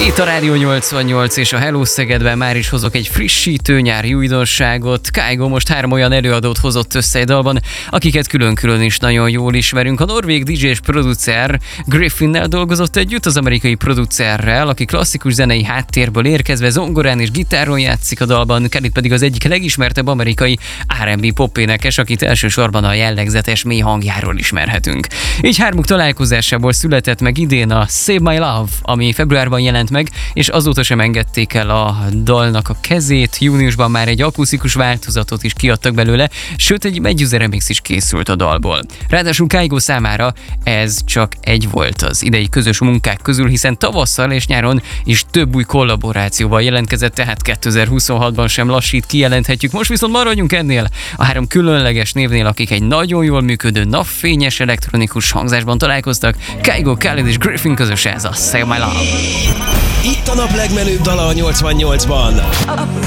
Itt a Rádió 88 és a Hello Szegedben már is hozok egy frissítő nyári újdonságot. Kygo most 3 olyan előadót hozott össze egy dalban, akiket külön-külön is nagyon jól ismerünk. A norvég DJ és producer Griffinnel dolgozott együtt, az amerikai producerrel, aki klasszikus zenei háttérből érkezve zongorán és gitáron játszik a dalban. Kelly pedig az egyik legismertebb amerikai R&B popénekes, akit elsősorban a jellegzetes mély hangjáról ismerhetünk. Így hármuk találkozásából született meg idén a Save My Love, ami februárban jelent meg, és azóta sem engedték el a dalnak a kezét. Júniusban már egy akusztikus változatot is kiadtak belőle, sőt egy Medusa remix is készült a dalból. Ráadásul Kygo számára ez csak egy volt az idei közös munkák közül, hiszen tavasszal és nyáron is több új kollaborációval jelentkezett, tehát 2026-ban sem lassít, kijelenthetjük. Most viszont maradjunk ennél a 3 különleges névnél, akik egy nagyon jól működő napfényes elektronikus hangzásban találkoztak. Kygo, Khaled és Griffin közös ez a Save My Love. Itt a nap legmenőbb dala a 88-ban.